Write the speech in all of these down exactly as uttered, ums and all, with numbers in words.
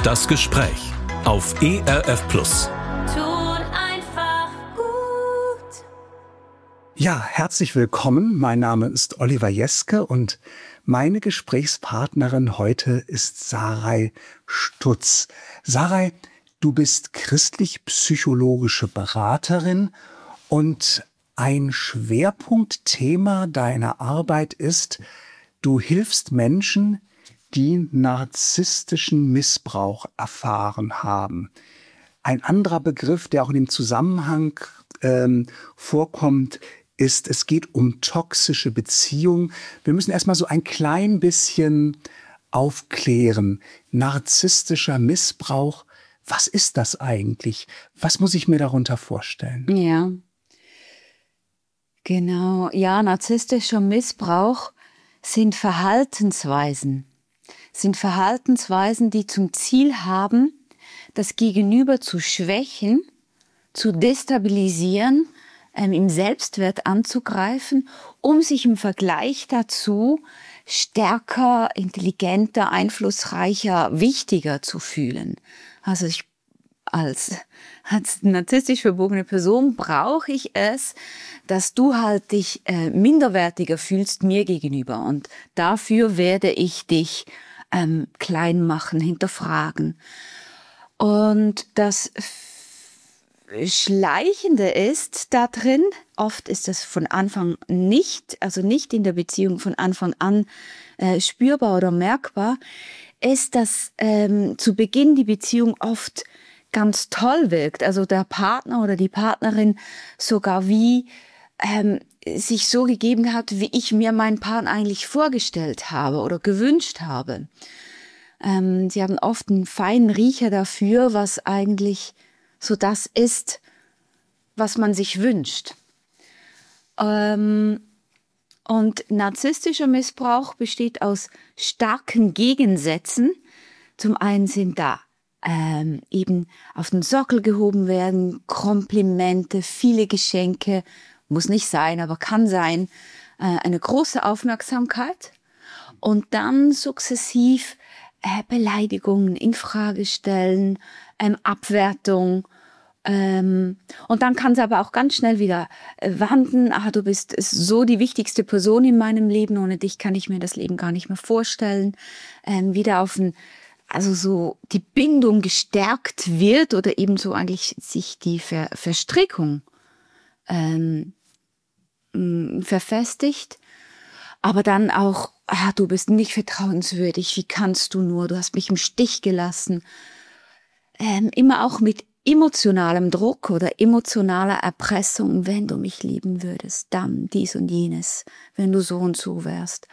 Das Gespräch auf E R F Plus. Tut einfach gut. Ja, herzlich willkommen. Mein Name ist Oliver Jeske und meine Gesprächspartnerin heute ist Saray Stutz. Saray, du bist christlich-psychologische Beraterin und ein Schwerpunktthema deiner Arbeit ist, du hilfst Menschen, die narzisstischen Missbrauch erfahren haben. Ein anderer Begriff, der auch in dem Zusammenhang ähm, vorkommt, ist, es geht um toxische Beziehungen. Wir müssen erstmal so ein klein bisschen aufklären. Narzisstischer Missbrauch, was ist das eigentlich? Was muss ich mir darunter vorstellen? Ja, genau. Ja, narzisstischer Missbrauch sind Verhaltensweisen. sind Verhaltensweisen, die zum Ziel haben, das Gegenüber zu schwächen, zu destabilisieren, ähm, im Selbstwert anzugreifen, um sich im Vergleich dazu stärker, intelligenter, einflussreicher, wichtiger zu fühlen. Also ich als, als narzisstisch verbogene Person brauche ich es, dass du halt dich äh, minderwertiger fühlst mir gegenüber. Und dafür werde ich dich ähm, klein machen, hinterfragen. Und das Schleichende ist da drin, oft ist das von Anfang nicht, also nicht in der Beziehung von Anfang an äh, spürbar oder merkbar, ist, dass ähm, zu Beginn die Beziehung oft ganz toll wirkt. Also der Partner oder die Partnerin sogar wie ähm, sich so gegeben hat, wie ich mir meinen Partner eigentlich vorgestellt habe oder gewünscht habe. Ähm, sie haben oft einen feinen Riecher dafür, was eigentlich so das ist, was man sich wünscht. Ähm, und narzisstischer Missbrauch besteht aus starken Gegensätzen. Zum einen sind da ähm, eben auf den Sockel gehoben werden, Komplimente, viele Geschenke, muss nicht sein, aber kann sein, äh, eine große Aufmerksamkeit und dann sukzessiv äh, Beleidigungen, Infrage stellen, ähm, Abwertung. Ähm, und dann kann es aber auch ganz schnell wieder äh, wandern. Ah, du bist so die wichtigste Person in meinem Leben. Ohne dich kann ich mir das Leben gar nicht mehr vorstellen. Ähm, wieder auf ein, also so die Bindung gestärkt wird oder eben so eigentlich sich die Ver- Verstrickung ähm, mh, verfestigt. Aber dann auch, ah, du bist nicht vertrauenswürdig. Wie kannst du nur? Du hast mich im Stich gelassen. Ähm, immer auch mit emotionalem Druck oder emotionaler Erpressung, wenn du mich lieben würdest, dann dies und jenes, wenn du so und so wärst.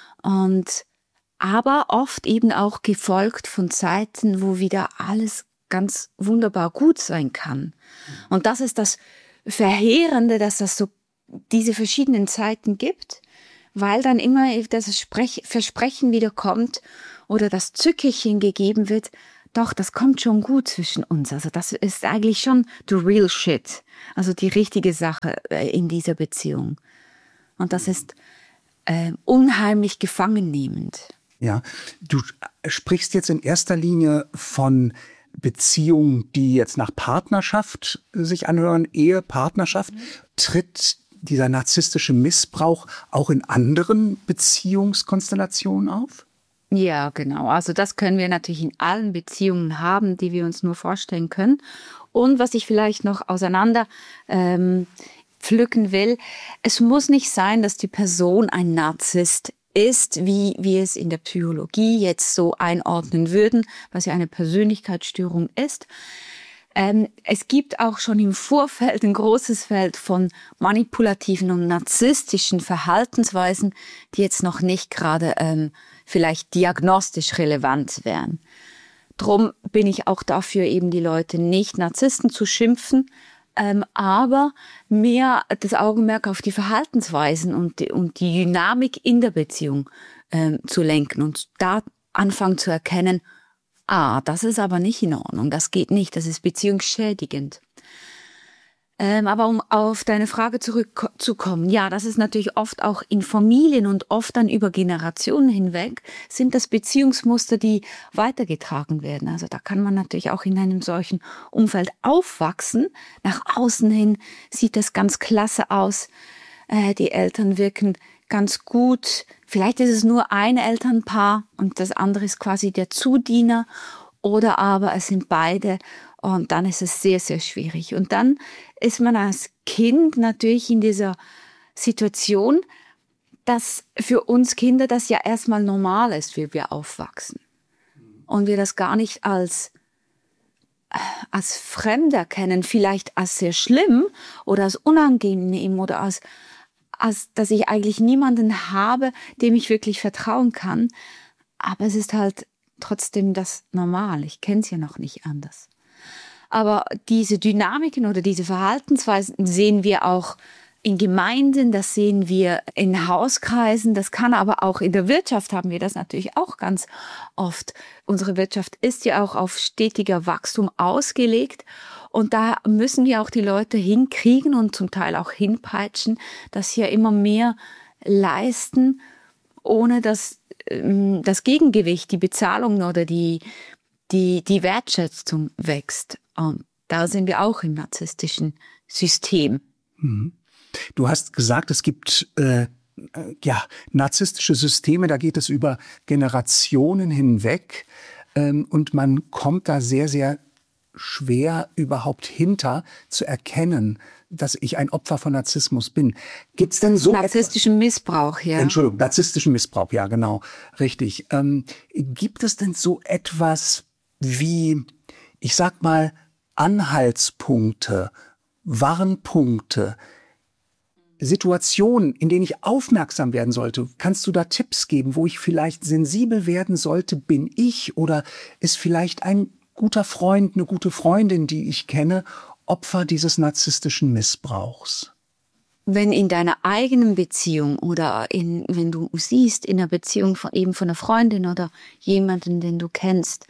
Und aber oft eben auch gefolgt von Zeiten, wo wieder alles ganz wunderbar gut sein kann. Und das ist das Verheerende, dass es so diese verschiedenen Zeiten gibt, weil dann immer das Versprechen wieder kommt oder das Zückerchen gegeben wird, doch, das kommt schon gut zwischen uns. Also das ist eigentlich schon the real shit. Also die richtige Sache in dieser Beziehung. Und das ist äh, unheimlich gefangennehmend. Ja, du sprichst jetzt in erster Linie von Beziehungen, die jetzt nach Partnerschaft sich anhören, Ehe, Partnerschaft. Mhm. Tritt dieser narzisstische Missbrauch auch in anderen Beziehungskonstellationen auf? Ja, genau. Also das können wir natürlich in allen Beziehungen haben, die wir uns nur vorstellen können. Und was ich vielleicht noch auseinander ähm, pflücken will, es muss nicht sein, dass die Person ein Narzisst ist, wie wir es in der Psychologie jetzt so einordnen würden, was ja eine Persönlichkeitsstörung ist. Ähm, es gibt auch schon im Vorfeld ein großes Feld von manipulativen und narzisstischen Verhaltensweisen, die jetzt noch nicht gerade ähm, vielleicht diagnostisch relevant wären. Drum bin ich auch dafür, eben die Leute nicht Narzissten zu schimpfen, ähm, aber mehr das Augenmerk auf die Verhaltensweisen und die, und die Dynamik in der Beziehung ähm, zu lenken und da anfangen zu erkennen, ah, das ist aber nicht in Ordnung, das geht nicht, das ist beziehungsschädigend. Ähm, aber um auf deine Frage zurückzukommen, ja, das ist natürlich oft auch in Familien und oft dann über Generationen hinweg, sind das Beziehungsmuster, die weitergetragen werden. Also da kann man natürlich auch in einem solchen Umfeld aufwachsen. Nach außen hin sieht das ganz klasse aus. Äh, die Eltern wirken ganz gut. Vielleicht ist es nur ein Elternpaar und das andere ist quasi der Zudiener. Oder aber es sind beide. Und dann ist es sehr, sehr schwierig. Und dann ist man als Kind natürlich in dieser Situation, dass für uns Kinder das ja erstmal normal ist, wie wir aufwachsen. Und wir das gar nicht als, als fremd erkennen, vielleicht als sehr schlimm oder als unangenehm oder als, als dass ich eigentlich niemanden habe, dem ich wirklich vertrauen kann. Aber es ist halt trotzdem das Normal. Ich kenne es ja noch nicht anders. Aber diese Dynamiken oder diese Verhaltensweisen sehen wir auch in Gemeinden, das sehen wir in Hauskreisen, das kann aber auch in der Wirtschaft haben wir das natürlich auch ganz oft. Unsere Wirtschaft ist ja auch auf stetiger Wachstum ausgelegt und da müssen wir auch die Leute hinkriegen und zum Teil auch hinpeitschen, dass sie ja immer mehr leisten, ohne dass ähm, das Gegengewicht, die Bezahlung oder die, die, die Wertschätzung wächst. Und da sind wir auch im narzisstischen System. Du hast gesagt, es gibt äh, ja, narzisstische Systeme, da geht es über Generationen hinweg ähm, und man kommt da sehr, sehr schwer überhaupt hinter zu erkennen, dass ich ein Opfer von Narzissmus bin. Gibt's denn so narzisstischen Missbrauch, ja. Entschuldigung, narzisstischen Missbrauch, ja, genau, richtig. Ähm, gibt es denn so etwas wie, ich sag mal, Anhaltspunkte, Warnpunkte, Situationen, in denen ich aufmerksam werden sollte? Kannst du da Tipps geben, wo ich vielleicht sensibel werden sollte? Bin ich oder ist vielleicht ein guter Freund, eine gute Freundin, die ich kenne, Opfer dieses narzisstischen Missbrauchs? Wenn in deiner eigenen Beziehung oder in, wenn du siehst, in einer Beziehung von, eben von einer Freundin oder jemanden, den du kennst,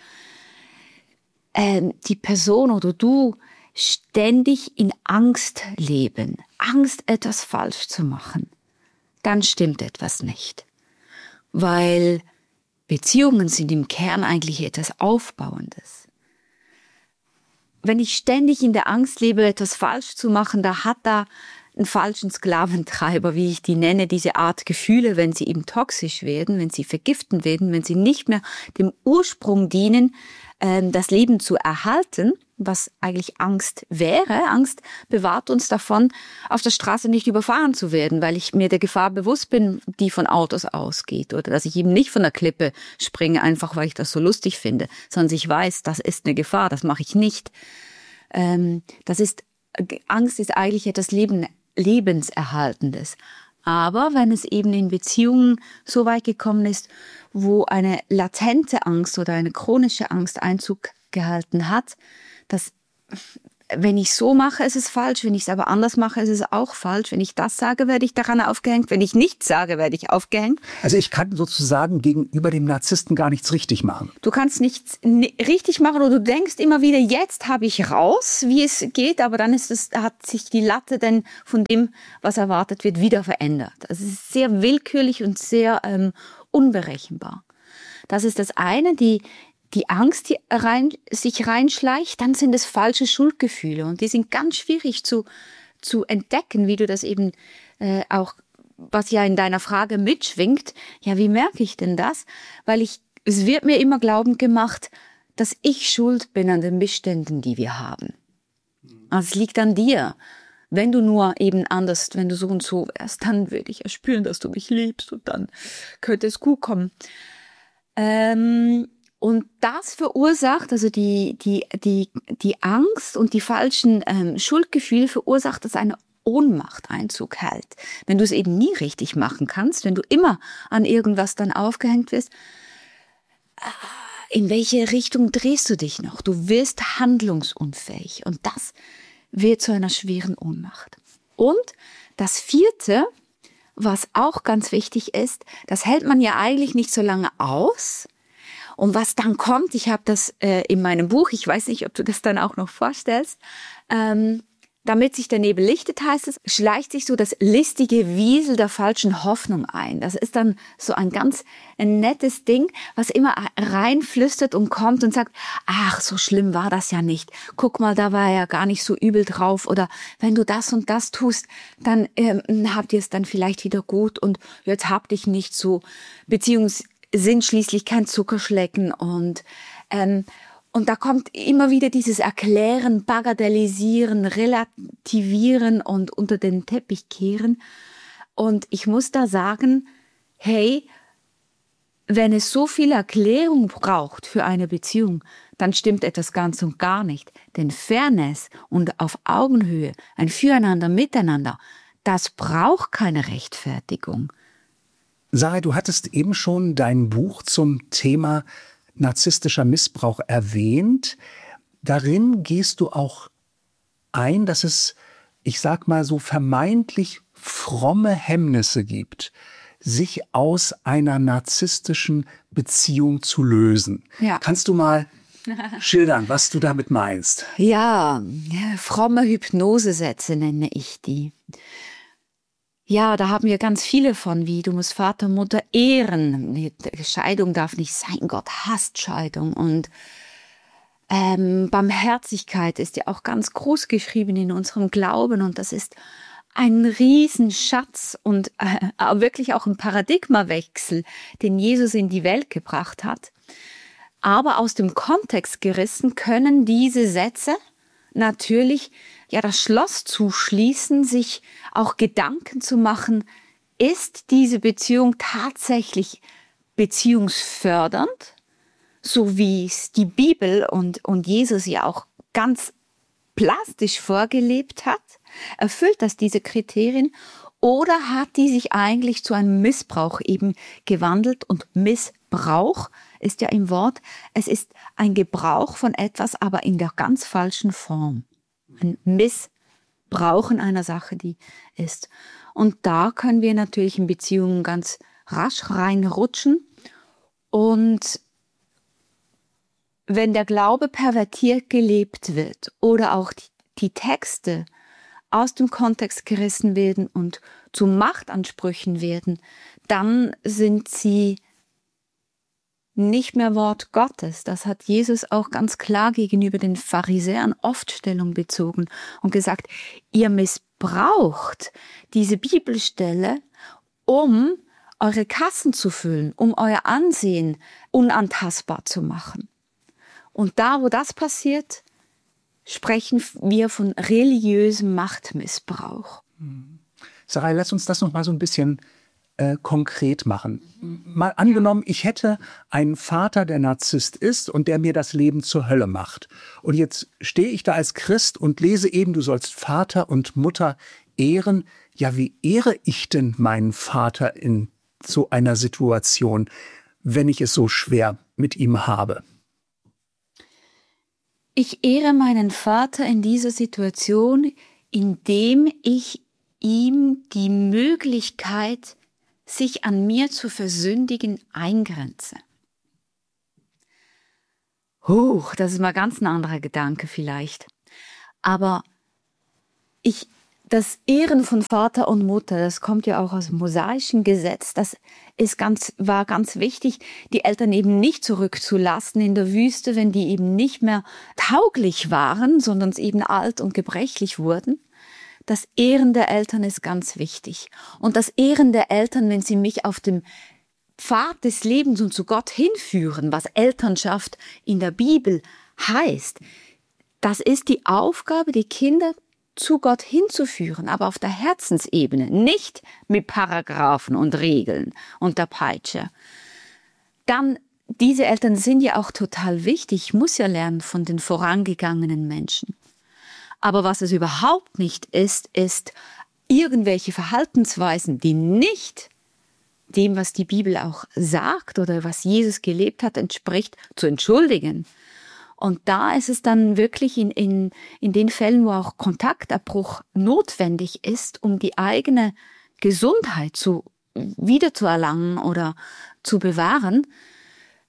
äh, die Person oder du ständig in Angst leben, Angst, etwas falsch zu machen, dann stimmt etwas nicht. Weil Beziehungen sind im Kern eigentlich etwas Aufbauendes. Wenn ich ständig in der Angst lebe, etwas falsch zu machen, da hat da einen falschen Sklaventreiber, wie ich die nenne, diese Art Gefühle, wenn sie eben toxisch werden, wenn sie vergiften werden, wenn sie nicht mehr dem Ursprung dienen, ähm, das Leben zu erhalten, was eigentlich Angst wäre. Angst bewahrt uns davon, auf der Straße nicht überfahren zu werden, weil ich mir der Gefahr bewusst bin, die von Autos ausgeht. Oder dass ich eben nicht von der Klippe springe, einfach weil ich das so lustig finde, sondern ich weiß, das ist eine Gefahr, das mache ich nicht. Ähm, das ist, Angst ist eigentlich etwas Leben, Lebenserhaltendes. Aber wenn es eben in Beziehungen so weit gekommen ist, wo eine latente Angst oder eine chronische Angst Einzug gehalten hat, dass wenn ich so mache, ist es falsch, wenn ich es aber anders mache, ist es auch falsch. Wenn ich das sage, werde ich daran aufgehängt. Wenn ich nichts sage, werde ich aufgehängt. Also ich kann sozusagen gegenüber dem Narzissten gar nichts richtig machen. Du kannst nichts richtig machen oder du denkst immer wieder, jetzt habe ich raus, wie es geht, aber dann ist es, hat sich die Latte denn von dem, was erwartet wird, wieder verändert. Also es ist sehr willkürlich und sehr ähm, unberechenbar. Das ist das eine, die Die Angst, die rein, sich reinschleicht, dann sind es falsche Schuldgefühle. Und die sind ganz schwierig zu, zu entdecken, wie du das eben äh, auch, was ja in deiner Frage mitschwingt. Ja, wie merke ich denn das? Weil ich, es wird mir immer glaubend gemacht, dass ich schuld bin an den Missständen, die wir haben. Also es liegt an dir. Wenn du nur eben anders, wenn du so und so wärst, dann würde ich ja spüren, dass du mich liebst und dann könnte es gut kommen. Ähm... Und das verursacht, also die, die, die, die Angst und die falschen ähm, Schuldgefühle verursacht, dass eine Ohnmacht Einzug hält. Wenn du es eben nie richtig machen kannst, wenn du immer an irgendwas dann aufgehängt wirst, in welche Richtung drehst du dich noch? Du wirst handlungsunfähig und das wird zu einer schweren Ohnmacht. Und das vierte, was auch ganz wichtig ist, das hält man ja eigentlich nicht so lange aus. Und was dann kommt, ich habe das äh, in meinem Buch, ich weiß nicht, ob du das dann auch noch vorstellst, ähm, damit sich der Nebel lichtet, heißt es, schleicht sich so das listige Wiesel der falschen Hoffnung ein. Das ist dann so ein ganz ein nettes Ding, was immer reinflüstert und kommt und sagt, ach, so schlimm war das ja nicht. Guck mal, da war er ja gar nicht so übel drauf. Oder wenn du das und das tust, dann ähm, habt ihr es dann vielleicht wieder gut und jetzt hab dich nicht so. Beziehungen sind schließlich kein Zuckerschlecken und ähm, Und da kommt immer wieder dieses Erklären, Bagatellisieren, Relativieren und unter den Teppich kehren. Und ich muss da sagen, hey, wenn es so viel Erklärung braucht für eine Beziehung, dann stimmt etwas ganz und gar nicht. Denn Fairness und auf Augenhöhe, ein Füreinander, Miteinander, das braucht keine Rechtfertigung. Sarai, du hattest eben schon dein Buch zum Thema narzisstischer Missbrauch erwähnt. Darin gehst du auch ein, dass es, ich sag mal so, vermeintlich fromme Hemmnisse gibt, sich aus einer narzisstischen Beziehung zu lösen. Ja. Kannst du mal schildern, was du damit meinst? Ja, fromme Hypnosesätze nenne ich die. Ja, da haben wir ganz viele von, wie du musst Vater, Mutter ehren. Scheidung darf nicht sein, Gott hasst Scheidung. Und ähm, Barmherzigkeit ist ja auch ganz groß geschrieben in unserem Glauben. Und das ist ein Riesenschatz und äh, wirklich auch ein Paradigmawechsel, den Jesus in die Welt gebracht hat. Aber aus dem Kontext gerissen können diese Sätze natürlich ja das Schloss zuschließen, sich auch Gedanken zu machen, ist diese Beziehung tatsächlich beziehungsfördernd, so wie es die Bibel und, und Jesus ja auch ganz plastisch vorgelebt hat? Erfüllt das diese Kriterien? Oder hat die sich eigentlich zu einem Missbrauch eben gewandelt? Und Missbrauch ist ja im Wort, es ist ein Gebrauch von etwas, aber in der ganz falschen Form. Ein Missbrauchen einer Sache, die ist. Und da können wir natürlich in Beziehungen ganz rasch reinrutschen. Und wenn der Glaube pervertiert gelebt wird oder auch die, die Texte aus dem Kontext gerissen werden und zu Machtansprüchen werden, dann sind sie nicht mehr Wort Gottes. Das hat Jesus auch ganz klar gegenüber den Pharisäern oft Stellung bezogen und gesagt, ihr missbraucht diese Bibelstelle, um eure Kassen zu füllen, um euer Ansehen unantastbar zu machen. Und da, wo das passiert, sprechen wir von religiösem Machtmissbrauch. Sarai, lass uns das noch mal so ein bisschen äh, konkret machen. Mal angenommen, ich hätte einen Vater, der Narzisst ist und der mir das Leben zur Hölle macht. Und jetzt stehe ich da als Christ und lese eben, du sollst Vater und Mutter ehren. Ja, wie ehre ich denn meinen Vater in so einer Situation, wenn ich es so schwer mit ihm habe? Ich ehre meinen Vater in dieser Situation, indem ich ihm die Möglichkeit, sich an mir zu versündigen, eingrenze. Huch, das ist mal ganz ein anderer Gedanke vielleicht. Aber ich, das Ehren von Vater und Mutter, das kommt ja auch aus dem mosaischen Gesetz, das ist ganz, war ganz wichtig, die Eltern eben nicht zurückzulassen in der Wüste, wenn die eben nicht mehr tauglich waren, sondern eben alt und gebrechlich wurden. Das Ehren der Eltern ist ganz wichtig. Und das Ehren der Eltern, wenn sie mich auf dem Pfad des Lebens und zu Gott hinführen, was Elternschaft in der Bibel heißt, das ist die Aufgabe, die Kinder zu Gott hinzuführen, aber auf der Herzensebene, nicht mit Paragraphen und Regeln und der Peitsche. Dann, diese Eltern sind ja auch total wichtig. Ich muss ja lernen von den vorangegangenen Menschen. Aber was es überhaupt nicht ist, ist irgendwelche Verhaltensweisen, die nicht dem, was die Bibel auch sagt oder was Jesus gelebt hat, entspricht, zu entschuldigen. Und da ist es dann wirklich in, in, in den Fällen, wo auch Kontaktabbruch notwendig ist, um die eigene Gesundheit zu, wiederzuerlangen oder zu bewahren,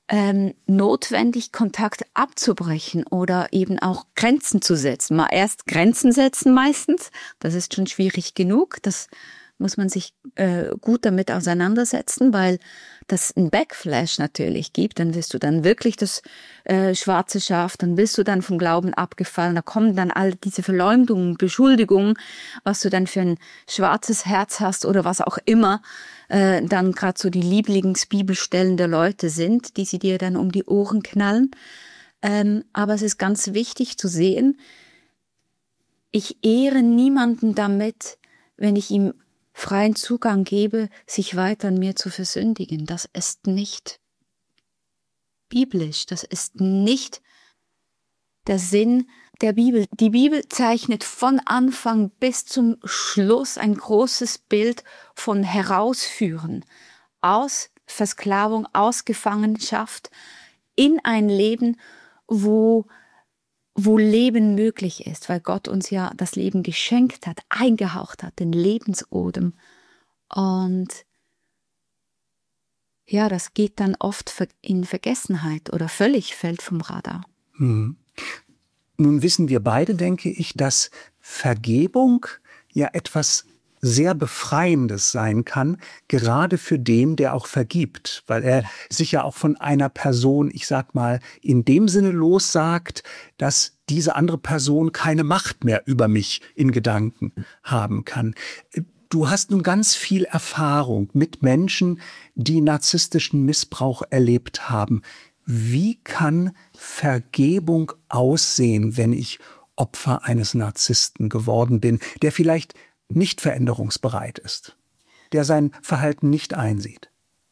ähm, notwendig, Kontakt abzubrechen oder eben auch Grenzen zu setzen. Mal erst Grenzen setzen meistens, das ist schon schwierig genug, das muss man sich äh, gut damit auseinandersetzen, weil das einen Backflash natürlich gibt. Dann wirst du dann wirklich das äh, schwarze Schaf, dann bist du dann vom Glauben abgefallen. Da kommen dann all diese Verleumdungen, Beschuldigungen, was du dann für ein schwarzes Herz hast oder was auch immer, äh, dann gerade so die Lieblingsbibelstellen der Leute sind, die sie dir dann um die Ohren knallen. Ähm, aber es ist ganz wichtig zu sehen, ich ehre niemanden damit, wenn ich ihm freien Zugang gebe, sich weiter an mir zu versündigen. Das ist nicht biblisch, das ist nicht der Sinn der Bibel. Die Bibel zeichnet von Anfang bis zum Schluss ein großes Bild von Herausführen aus Versklavung, aus Gefangenschaft in ein Leben, wo wo Leben möglich ist, weil Gott uns ja das Leben geschenkt hat, eingehaucht hat, den Lebensodem. Und ja, das geht dann oft in Vergessenheit oder völlig fällt vom Radar. Hm. Nun wissen wir beide, denke ich, dass Vergebung ja etwas sehr Befreiendes sein kann, gerade für den, der auch vergibt, weil er sich ja auch von einer Person, ich sag mal, in dem Sinne lossagt, dass diese andere Person keine Macht mehr über mich in Gedanken haben kann. Du hast nun ganz viel Erfahrung mit Menschen, die narzisstischen Missbrauch erlebt haben. Wie kann Vergebung aussehen, wenn ich Opfer eines Narzissten geworden bin, der vielleicht nicht veränderungsbereit ist, der sein Verhalten nicht einsieht?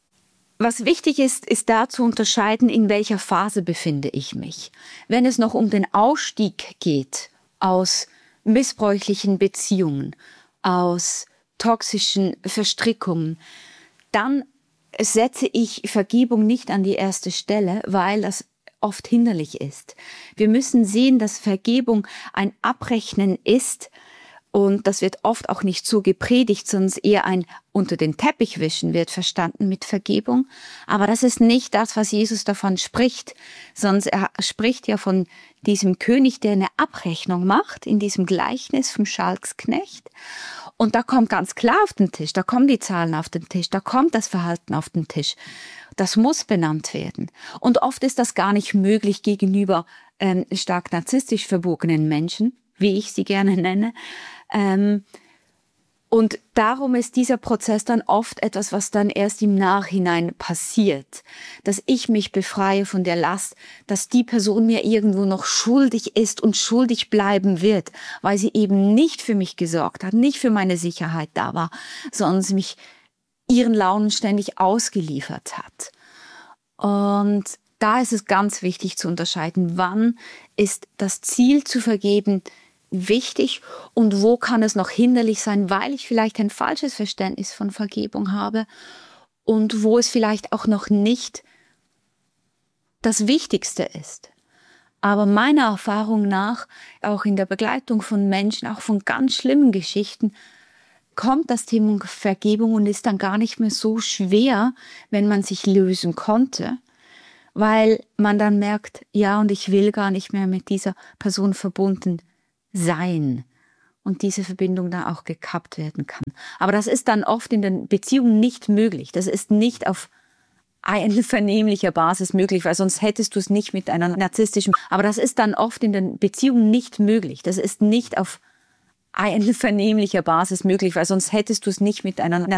Was wichtig ist, ist da zu unterscheiden, in welcher Phase befinde ich mich. Wenn es noch um den Ausstieg geht aus missbräuchlichen Beziehungen, aus toxischen Verstrickungen, dann setze ich Vergebung nicht an die erste Stelle, weil das oft hinderlich ist. Wir müssen sehen, dass Vergebung ein Abrechnen ist. Und das wird oft auch nicht so gepredigt, sondern eher ein unter den Teppich wischen wird verstanden mit Vergebung. Aber das ist nicht das, was Jesus davon spricht, sondern er spricht ja von diesem König, der eine Abrechnung macht, in diesem Gleichnis vom Schalksknecht. Und da kommt ganz klar auf den Tisch, da kommen die Zahlen auf den Tisch, da kommt das Verhalten auf den Tisch. Das muss benannt werden. Und oft ist das gar nicht möglich gegenüber ähm, stark narzisstisch verbogenen Menschen, wie ich sie gerne nenne. Ähm, und darum ist dieser Prozess dann oft etwas, was dann erst im Nachhinein passiert. Dass ich mich befreie von der Last, dass die Person mir irgendwo noch schuldig ist und schuldig bleiben wird, weil sie eben nicht für mich gesorgt hat, nicht für meine Sicherheit da war, sondern sie mich ihren Launen ständig ausgeliefert hat. Und da ist es ganz wichtig zu unterscheiden, wann ist das Ziel zu vergeben wichtig und wo kann es noch hinderlich sein, weil ich vielleicht ein falsches Verständnis von Vergebung habe und wo es vielleicht auch noch nicht das Wichtigste ist. Aber meiner Erfahrung nach, auch in der Begleitung von Menschen, auch von ganz schlimmen Geschichten, kommt das Thema Vergebung und ist dann gar nicht mehr so schwer, wenn man sich lösen konnte, weil man dann merkt, ja, und ich will gar nicht mehr mit dieser Person verbunden sein und diese Verbindung dann auch gekappt werden kann. Aber das ist dann oft in den Beziehungen nicht möglich. Das ist nicht auf einvernehmlicher Basis möglich, weil sonst hättest du es nicht mit einer narzisstischen, aber das ist dann oft in den Beziehungen nicht möglich. Das ist nicht auf einvernehmlicher Basis möglich, weil sonst hättest du es nicht mit einer